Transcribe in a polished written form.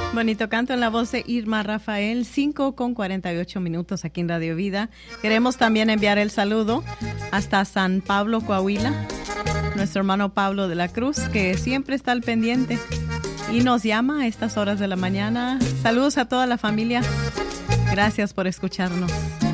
Bonito canto en la voz de Irma Rafael, 5:48 aquí en Radio Vida. Queremos también enviar el saludo hasta San Pablo, Coahuila, nuestro hermano Pablo de la Cruz, que siempre está al pendiente y nos llama a estas horas de la mañana. Saludos a toda la familia. Gracias por escucharnos.